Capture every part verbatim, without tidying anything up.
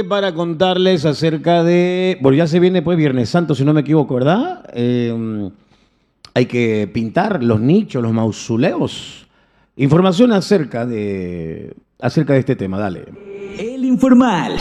Para contarles acerca de... Bueno, ya se viene pues Viernes Santo, si no me equivoco, ¿verdad? Eh, hay que pintar los nichos, los mausoleos. Información acerca de, acerca de este tema, dale. El Informal.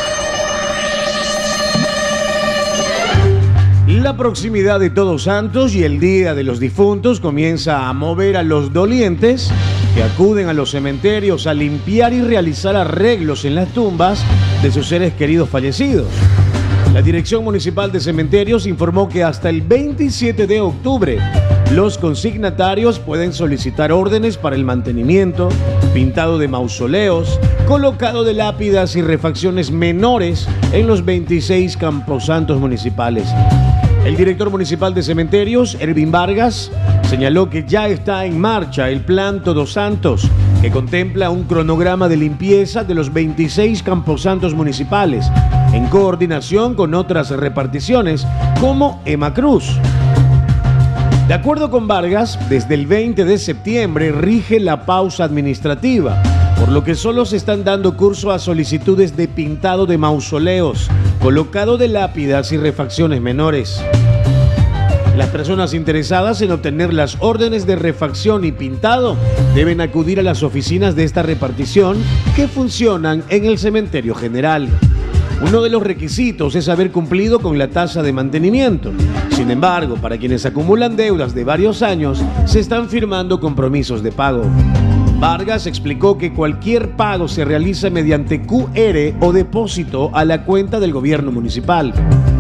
La proximidad de Todos Santos y el Día de los Difuntos comienza a mover a los dolientes que acuden a los cementerios a limpiar y realizar arreglos en las tumbas de sus seres queridos fallecidos. La Dirección Municipal de Cementerios informó que hasta el veintisiete de octubre los consignatarios pueden solicitar órdenes para el mantenimiento, pintado de mausoleos, colocado de lápidas y refacciones menores en los veintiséis camposantos municipales. El director municipal de cementerios, Ervin Vargas, señaló que ya está en marcha el Plan Todos Santos, que contempla un cronograma de limpieza de los veintiséis camposantos municipales, en coordinación con otras reparticiones, como Emacruz. De acuerdo con Vargas, desde el veinte de septiembre rige la pausa administrativa, por lo que solo se están dando curso a solicitudes de pintado de mausoleos, colocado de lápidas y refacciones menores. Las personas interesadas en obtener las órdenes de refacción y pintado deben acudir a las oficinas de esta repartición que funcionan en el cementerio general. Uno de los requisitos es haber cumplido con la tasa de mantenimiento. Sin embargo, para quienes acumulan deudas de varios años, se están firmando compromisos de pago. Vargas explicó que cualquier pago se realiza mediante Q R o depósito a la cuenta del gobierno municipal.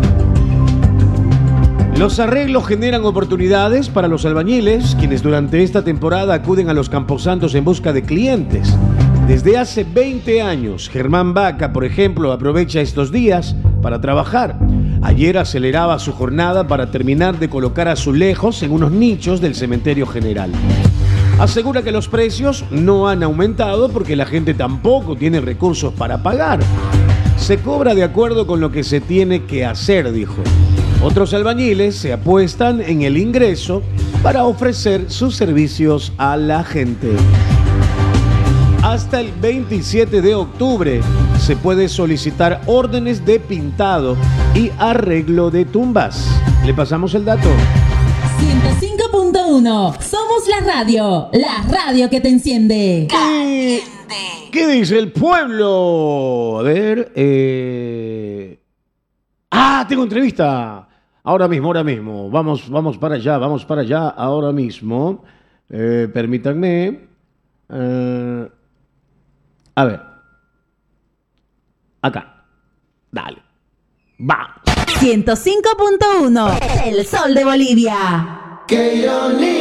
Los arreglos generan oportunidades para los albañiles, quienes durante esta temporada acuden a los camposantos en busca de clientes. Desde hace veinte años, Germán Vaca, por ejemplo, aprovecha estos días para trabajar. Ayer aceleraba su jornada para terminar de colocar azulejos en unos nichos del cementerio general. Asegura que los precios no han aumentado porque la gente tampoco tiene recursos para pagar. Se cobra de acuerdo con lo que se tiene que hacer, dijo. Otros albañiles se apuestan en el ingreso para ofrecer sus servicios a la gente. Hasta el veintisiete de octubre se puede solicitar órdenes de pintado y arreglo de tumbas. Le pasamos el dato. ciento cinco punto uno. Somos la radio. La radio que te enciende. ¿Qué, ¿Qué dice el pueblo? A ver. Eh... Ah, tengo entrevista. Ahora mismo, ahora mismo. Vamos, vamos para allá, vamos para allá ahora mismo. Eh, permítanme. Eh... A ver. Acá. Dale. Va. ciento cinco punto uno. El sol de Bolivia. Que yo ni